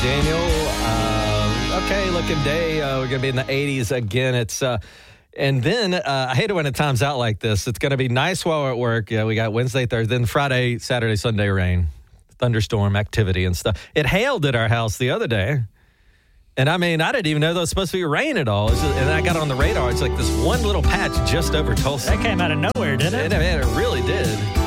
Daniel. Okay, looking day. We're going to be in the 80s again. And then I hate it when it times out like this. It's going to be nice while we're at work. Yeah, we got Wednesday, Thursday, then Friday, Saturday, Sunday rain, thunderstorm activity and stuff. It hailed at our house the other day. And I mean, I didn't even know there was supposed to be rain at all. And then I got on the radar. It's like this one little patch just over Tulsa. That came out of nowhere, didn't it? It really did.